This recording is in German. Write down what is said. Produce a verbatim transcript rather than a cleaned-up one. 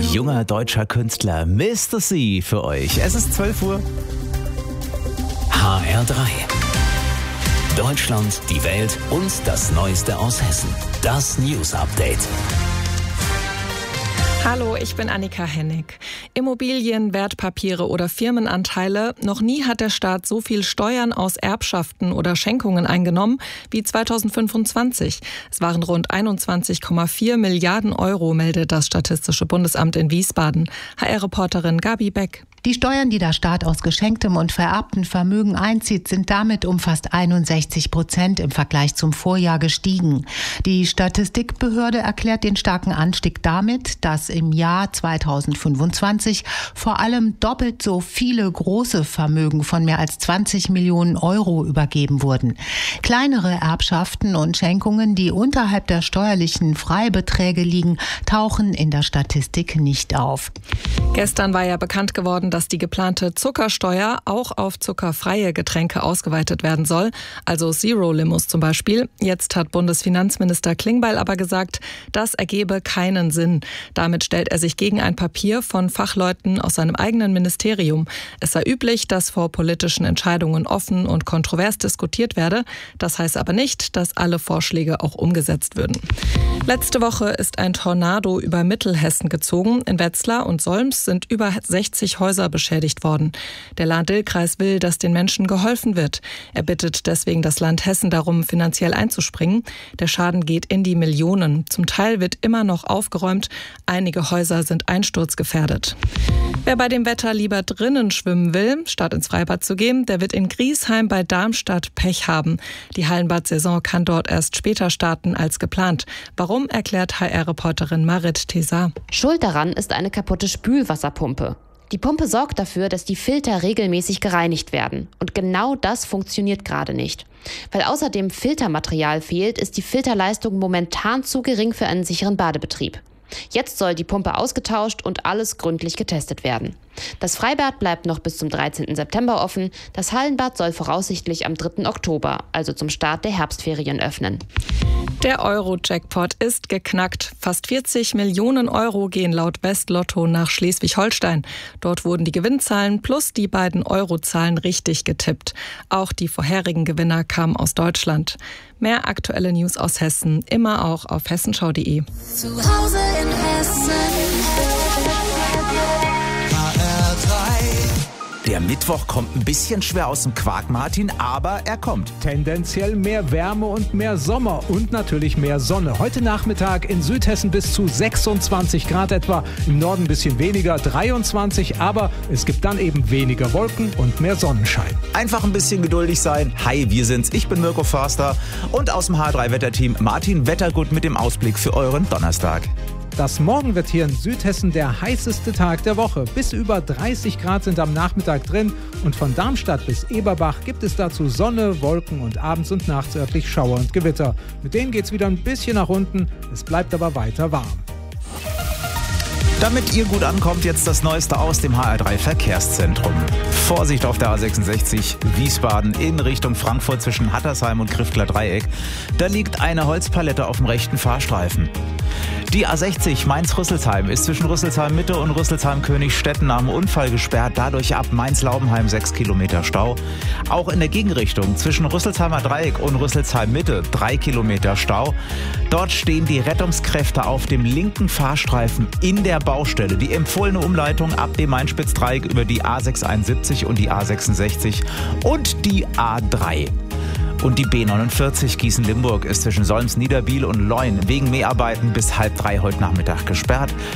junger deutscher Künstler Mister C für euch. Es ist zwölf Uhr. H R drei. Deutschland, die Welt und das Neueste aus Hessen. Das News Update. Hallo, ich bin Annika Hennig. Immobilien, Wertpapiere oder Firmenanteile. Noch nie hat der Staat so viel Steuern aus Erbschaften oder Schenkungen eingenommen wie zweitausendfünfundzwanzig. Es waren rund einundzwanzig Komma vier Milliarden Euro, meldet das Statistische Bundesamt in Wiesbaden. H R-Reporterin Gabi Beck. Die Steuern, die der Staat aus geschenktem und vererbtem Vermögen einzieht, sind damit um fast einundsechzig Prozent im Vergleich zum Vorjahr gestiegen. Die Statistikbehörde erklärt den starken Anstieg damit, dass im Jahr zweitausendfünfundzwanzig vor allem doppelt so viele große Vermögen von mehr als zwanzig Millionen Euro übergeben wurden. Kleinere Erbschaften und Schenkungen, die unterhalb der steuerlichen Freibeträge liegen, tauchen in der Statistik nicht auf. Gestern war ja bekannt geworden, dass die geplante Zuckersteuer auch auf zuckerfreie Getränke ausgeweitet werden soll, also Zero-Limos zum Beispiel. Jetzt hat Bundesfinanzminister Klingbeil aber gesagt, das ergebe keinen Sinn. Damit stellt er sich gegen ein Papier von Fachleuten aus seinem eigenen Ministerium. Es sei üblich, dass vor politischen Entscheidungen offen und kontrovers diskutiert werde. Das heißt aber nicht, dass alle Vorschläge auch umgesetzt würden. Letzte Woche ist ein Tornado über Mittelhessen gezogen. In Wetzlar und Solms sind über sechzig Häuser beschädigt worden. Der Lahn-Dill-Kreis will, dass den Menschen geholfen wird. Er bittet deswegen das Land Hessen darum, finanziell einzuspringen. Der Schaden geht in die Millionen. Zum Teil wird immer noch aufgeräumt. Einige Häuser sind einsturzgefährdet. Wer bei dem Wetter lieber drinnen schwimmen will, statt ins Freibad zu gehen, der wird in Griesheim bei Darmstadt Pech haben. Die Hallenbad-Saison kann dort erst später starten als geplant. Warum, erklärt H R-Reporterin Marit Tesar. Schuld daran ist eine kaputte Spülwasserpumpe. Die Pumpe sorgt dafür, dass die Filter regelmäßig gereinigt werden. Und genau das funktioniert gerade nicht. Weil außerdem Filtermaterial fehlt, ist die Filterleistung momentan zu gering für einen sicheren Badebetrieb. Jetzt soll die Pumpe ausgetauscht und alles gründlich getestet werden. Das Freibad bleibt noch bis zum dreizehnten September offen. Das Hallenbad soll voraussichtlich am dritten Oktober, also zum Start der Herbstferien, öffnen. Der Euro-Jackpot ist geknackt. Fast vierzig Millionen Euro gehen laut Westlotto nach Schleswig-Holstein. Dort wurden die Gewinnzahlen plus die beiden Eurozahlen richtig getippt. Auch die vorherigen Gewinner kamen aus Deutschland. Mehr aktuelle News aus Hessen, immer auch auf hessenschau punkt de. Zu Hause in Hessen. H R drei. Der Mittwoch kommt ein bisschen schwer aus dem Quark, Martin, aber er kommt. Tendenziell mehr Wärme und mehr Sommer und natürlich mehr Sonne. Heute Nachmittag in Südhessen bis zu sechsundzwanzig Grad etwa, im Norden ein bisschen weniger, dreiundzwanzig, aber es gibt dann eben weniger Wolken und mehr Sonnenschein. Einfach ein bisschen geduldig sein. Hi, wir sind's. Ich bin Mirko Förster und aus dem H R drei Wetterteam Martin Wettergut mit dem Ausblick für euren Donnerstag. Das Morgen wird hier in Südhessen der heißeste Tag der Woche. Bis über dreißig Grad sind am Nachmittag drin und von Darmstadt bis Eberbach gibt es dazu Sonne, Wolken und abends und nachts örtlich Schauer und Gewitter. Mit denen geht's wieder ein bisschen nach unten, es bleibt aber weiter warm. Damit ihr gut ankommt, jetzt das Neueste aus dem H R drei Verkehrszentrum. Vorsicht auf der A sechsundsechzig Wiesbaden in Richtung Frankfurt zwischen Hattersheim und Krifkler Dreieck. Da liegt eine Holzpalette auf dem rechten Fahrstreifen. Die A sechzig Mainz-Rüsselsheim ist zwischen Rüsselsheim-Mitte und Rüsselsheim-Königstetten nach dem Unfall gesperrt. Dadurch ab Mainz-Laubenheim sechs Kilometer Stau. Auch in der Gegenrichtung zwischen Rüsselsheimer Dreieck und Rüsselsheim-Mitte drei Kilometer Stau. Dort stehen die Rettungskräfte auf dem linken Fahrstreifen in der Baustelle. Die empfohlene Umleitung ab dem Mainspitzdreieck über die A sechshunderteinundsiebzig und die A sechsundsechzig und die A drei. Und die B neunundvierzig Gießen-Limburg ist zwischen Solms, Niederbiel und Leun wegen Mäharbeiten bis halb drei heute Nachmittag gesperrt.